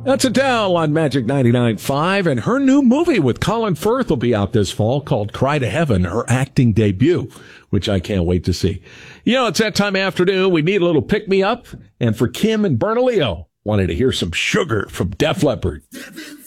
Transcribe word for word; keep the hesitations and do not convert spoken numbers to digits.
That's Adele on Magic ninety-nine point five, and her new movie with Colin Firth will be out this fall called Cry to Heaven, her acting debut, which I can't wait to see. You know, it's that time of afternoon. We need a little pick-me-up, and for Kim and Bernalillo, wanted to hear some Sugar from Def Leppard.